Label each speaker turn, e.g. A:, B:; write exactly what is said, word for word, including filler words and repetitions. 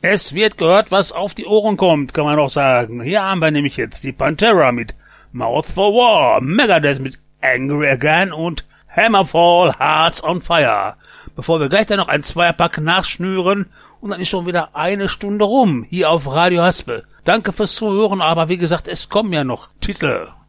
A: Es wird gehört, was auf die Ohren kommt, kann man auch sagen. Hier haben wir nämlich jetzt die Pantera mit Mouth for War, Megadeth mit Angry Again und Hammerfall, Hearts on Fire. Bevor wir gleich dann noch ein Zweierpack nachschnüren und dann ist schon wieder eine Stunde rum hier auf Radio Haspel. Danke fürs Zuhören, aber wie gesagt, es kommen ja noch Titel.